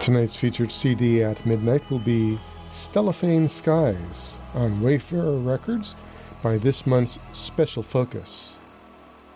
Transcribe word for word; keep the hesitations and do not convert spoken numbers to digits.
Tonight's featured C D at midnight will be Stellophane Skies on Wayfarer Records by this month's Special Focus.